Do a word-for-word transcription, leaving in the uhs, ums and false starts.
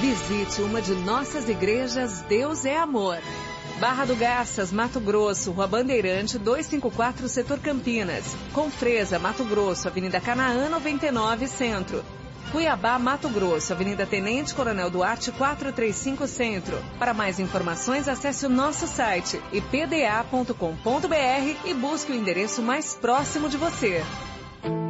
Visite uma de nossas igrejas Deus é Amor. Barra do Garças, Mato Grosso, Rua Bandeirante, duzentos e cinquenta e quatro, Setor Campinas. Confresa, Mato Grosso, Avenida Canaã, noventa e nove, Centro. Cuiabá, Mato Grosso, Avenida Tenente Coronel Duarte, quatrocentos e trinta e cinco, Centro. Para mais informações, acesse o nosso site i p d a ponto com ponto b r e busque o endereço mais próximo de você.